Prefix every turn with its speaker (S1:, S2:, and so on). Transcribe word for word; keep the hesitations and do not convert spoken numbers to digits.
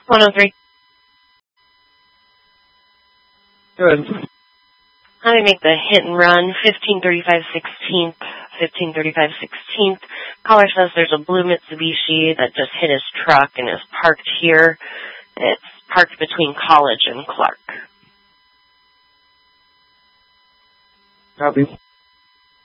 S1: one oh three.
S2: Good.
S1: How do I make the hit and run? fifteen thirty-five sixteenth. fifteen thirty-five sixteenth. Caller says there's a blue Mitsubishi that just hit his truck and is parked here. It's parked between College and Clark.
S2: Copy.